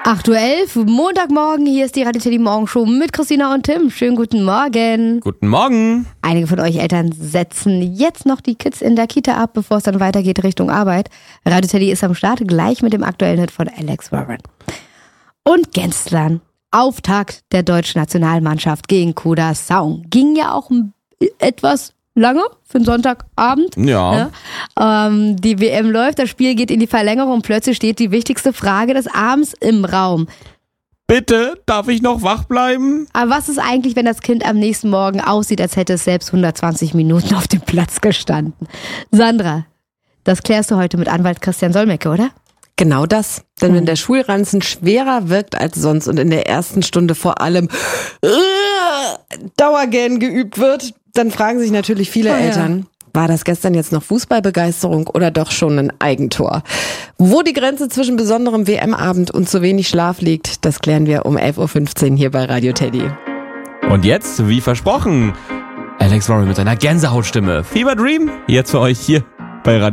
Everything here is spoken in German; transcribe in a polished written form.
8:11 Uhr, Montagmorgen, hier ist die Radio Teddy Morgenshow mit Christina und Tim. Schönen guten Morgen. Guten Morgen. Einige von euch Eltern setzen jetzt noch die Kids in der Kita ab, bevor es dann weitergeht Richtung Arbeit. Radio Teddy ist am Start, gleich mit dem aktuellen Hit von Alex Warren. Und gestern, Auftakt der deutschen Nationalmannschaft gegen Curaçao. Ging ja auch etwas lange für den Sonntagabend. Ja. Die WM läuft, das Spiel geht in die Verlängerung und plötzlich steht die wichtigste Frage des Abends im Raum. Bitte, darf ich noch wach bleiben? Aber was ist eigentlich, wenn das Kind am nächsten Morgen aussieht, als hätte es selbst 120 Minuten auf dem Platz gestanden? Sandra, das klärst du heute mit Anwalt Christian Solmecke, oder? Genau das. Denn wenn der Schulranzen schwerer wirkt als sonst und in der ersten Stunde vor allem Dauergähnen geübt wird, dann fragen sich natürlich viele Eltern, war das gestern jetzt noch Fußballbegeisterung oder doch schon ein Eigentor? Wo die Grenze zwischen besonderem WM-Abend und zu wenig Schlaf liegt, das klären wir um 11.15 Uhr hier bei Radio Teddy. Und jetzt, wie versprochen, Alex Warren mit seiner Gänsehautstimme. Fever Dream, jetzt für euch hier bei Radio